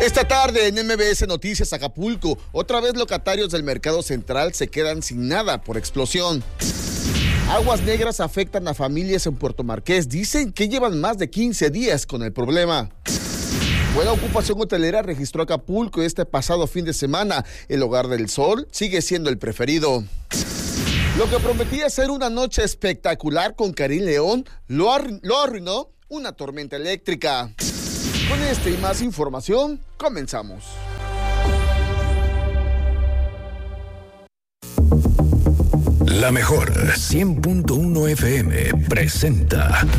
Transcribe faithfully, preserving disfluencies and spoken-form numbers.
Esta tarde en M B S Noticias Acapulco, otra vez locatarios del Mercado Central se quedan sin nada por explosión. Aguas negras afectan a familias en Puerto Marqués. Dicen que llevan más de quince días con el problema. Buena ocupación hotelera registró Acapulco este pasado fin de semana. El Hogar del Sol sigue siendo el preferido. Lo que prometía ser una noche espectacular con Karim León lo, arru- lo arruinó una tormenta eléctrica. Con esta y más información, comenzamos. La mejor cien punto uno F M presenta